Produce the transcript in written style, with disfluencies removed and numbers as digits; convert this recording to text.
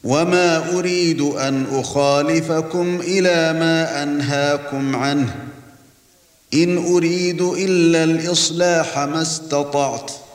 وما أريد أن أخالفكم إلى ما أنهاكم عنه إن أريد إلا الإصلاح ما استطعت